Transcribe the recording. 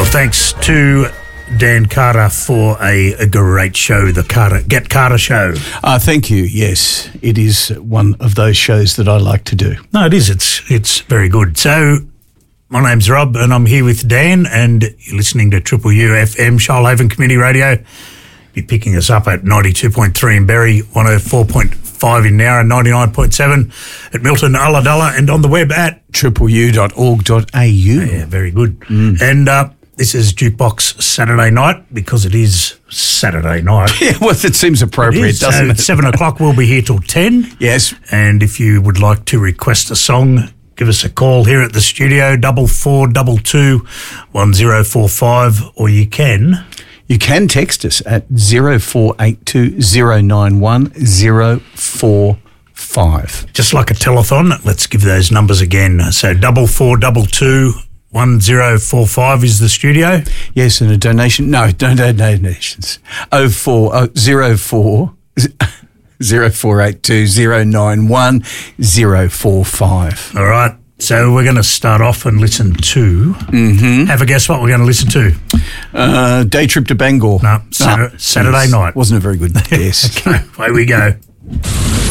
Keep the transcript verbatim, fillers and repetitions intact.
Well, thanks to Dan Carter for a, a great show, the Carter Get Carter Show. Uh, thank you. Yes, it is one of those shows that I like to do. No, it is. It's it's very good. So, my name's Rob, and I'm here with Dan, and you're listening to Triple U F M, Shoalhaven Community Radio. Be picking us up at ninety-two point three in Berry, one oh four point five in Nowra, ninety-nine point seven at Milton, Ulladulla, and on the web at triple u dot org dot a u. Yeah, very good. Mm. And uh, this is Jukebox Saturday night because it is Saturday night. Yeah, well, it seems appropriate, It is. doesn't So it? seven o'clock, we'll be here till ten. Yes. And if you would like to request a song, give us a call here at the studio, double four double two one zero four five, or you can. You can text us at zero four eight two zero nine one zero four five. Just like a telethon, let's give those numbers again. So double four double two one zero four five is the studio. Yes, and a donation. No, don't do donations. Oh four oh zero four zero four eight two zero nine one zero four five. All right. So we're going to start off and listen to. Mm-hmm. Have a guess what we're going to listen to? Uh, Day Trip to Bangor. No, Saturday, No, Saturday yes. night. Wasn't a very good guess. Okay, away we go.